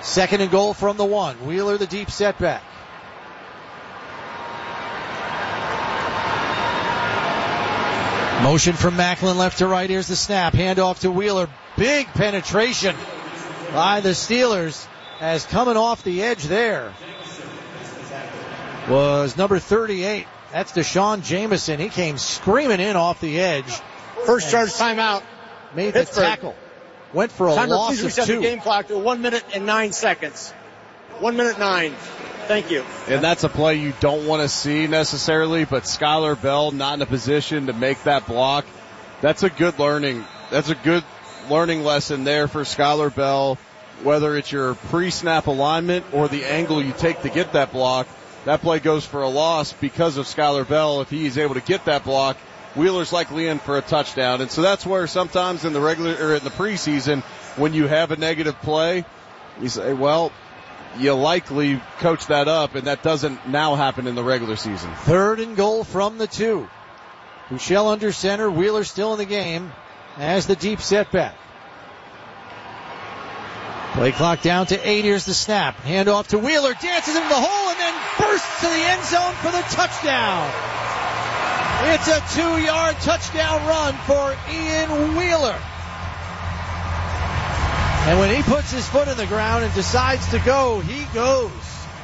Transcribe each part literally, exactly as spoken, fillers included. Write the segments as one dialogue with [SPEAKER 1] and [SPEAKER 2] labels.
[SPEAKER 1] Second and goal from the one. Wheeler the deep setback. Motion from Macklin left to right. Here's the snap. Handoff to Wheeler. Big penetration by the Steelers as coming off the edge there was number thirty-eight. That's Deshaun Jameson. He came screaming in off the edge.
[SPEAKER 2] First charge timeout.
[SPEAKER 1] Made the tackle. Went for a
[SPEAKER 2] Timer,
[SPEAKER 1] loss
[SPEAKER 2] please
[SPEAKER 1] of
[SPEAKER 2] reset
[SPEAKER 1] two.
[SPEAKER 2] The game clock to one minute and nine seconds. One minute nine. Thank you.
[SPEAKER 3] And that's a play you don't want to see necessarily, but Skylar Bell not in a position to make that block. That's a good learning. That's a good learning lesson there for Skylar Bell, whether it's your pre-snap alignment or the angle you take to get that block. That play goes for a loss because of Skylar Bell. If he's able to get that block, Wheeler's likely in for a touchdown. And so that's where sometimes in the regular or in the preseason, when you have a negative play, you say, well, you likely coach that up, and that doesn't now happen in the regular season.
[SPEAKER 1] Third and goal from the two. Michelle under center. Wheeler still in the game as the deep setback. Play clock down to eight. Here's the snap. Handoff to Wheeler. Dances into the hole and then bursts to the end zone for the touchdown. It's a two-yard touchdown run for Ian Wheeler. And when he puts his foot in the ground and decides to go, he goes.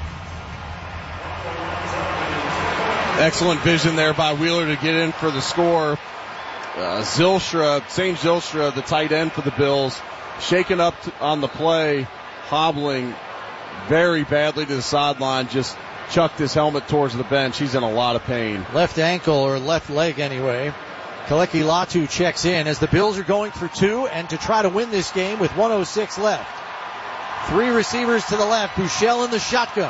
[SPEAKER 3] Excellent vision there by Wheeler to get in for the score. Uh, Zylstra, Saint Zylstra, the tight end for the Bills, shaken up to, on the play, hobbling very badly to the sideline, just chucked his helmet towards the bench. He's in a lot of pain.
[SPEAKER 1] Left ankle or left leg anyway. Kaleki Latu checks in as the Bills are going for two and to try to win this game with one oh six left. Three receivers to the left. Buechele in the shotgun.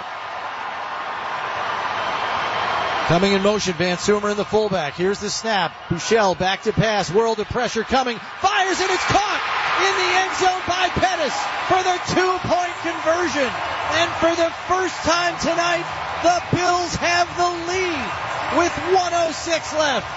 [SPEAKER 1] Coming in motion, Van Sumer in the fullback. Here's the snap. Buechele back to pass. World of pressure coming. Fires and it's caught in the end zone by Pettis for the two-point conversion. And for the first time tonight, the Bills have the lead with one oh six left.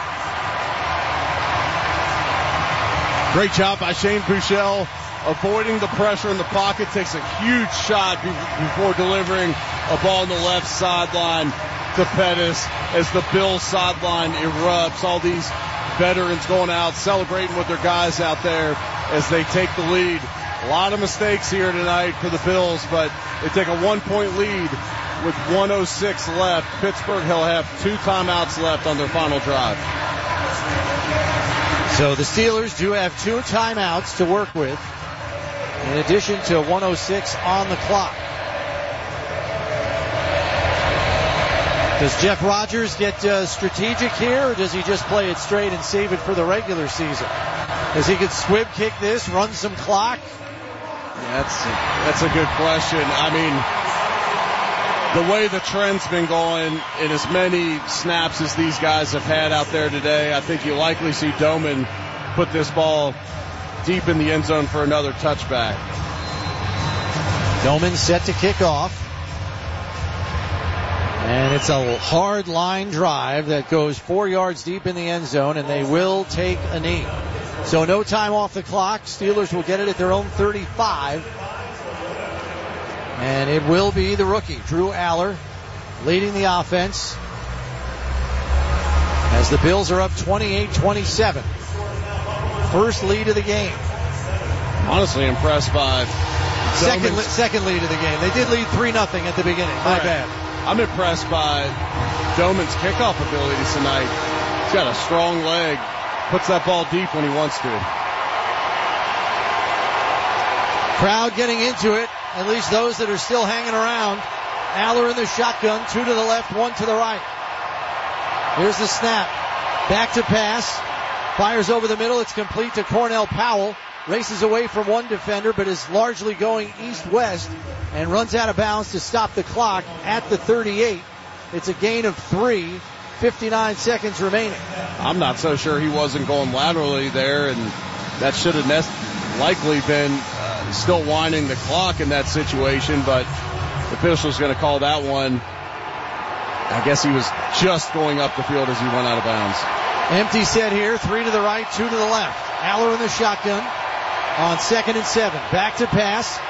[SPEAKER 3] Great job by Shane Buechele, avoiding the pressure in the pocket, takes a huge shot before delivering a ball on the left sideline to Pettis as the Bills sideline erupts. All these veterans going out, celebrating with their guys out there as they take the lead. A lot of mistakes here tonight for the Bills, but they take a one-point lead with one oh six left. Pittsburgh, he'll have two timeouts left on their final drive.
[SPEAKER 1] So the Steelers do have two timeouts to work with, in addition to one oh six on the clock. Does Jeff Rogers get uh, strategic here, or does he just play it straight and save it for the regular season? Because he could squib kick this, run some clock.
[SPEAKER 3] Yeah, that's a, that's a good question. I mean, the way the trend's been going in as many snaps as these guys have had out there today, I think you likely see Doman put this ball deep in the end zone for another touchback.
[SPEAKER 1] Doman set to kick off. And it's a hard line drive that goes four yards deep in the end zone, and they will take a knee. So no time off the clock. Steelers will get it at their own thirty-five. And it will be the rookie, Drew Aller, leading the offense as the Bills are up twenty-eight twenty-seven. First lead of the game.
[SPEAKER 3] Honestly impressed by
[SPEAKER 1] second, li- second lead of the game. They did lead three nothing at the beginning. My
[SPEAKER 3] right.
[SPEAKER 1] bad.
[SPEAKER 3] I'm impressed by Doman's kickoff abilities tonight. He's got a strong leg. Puts that ball deep when he wants to.
[SPEAKER 1] Crowd getting into it, at least those that are still hanging around. Aller in the shotgun, two to the left, one to the right. Here's the snap. Back to pass. Fires over the middle. It's complete to Cornell Powell. Races away from one defender, but is largely going east-west and runs out of bounds to stop the clock at the thirty-eight. It's a gain of three, fifty-nine seconds remaining.
[SPEAKER 3] I'm not so sure he wasn't going laterally there, and that should have ne- likely been uh, still winding the clock in that situation, but the official's going to call that one. I guess he was just going up the field as he went out of bounds.
[SPEAKER 1] Empty set here, three to the right, two to the left. Aller in the shotgun on second and seven. Back to pass.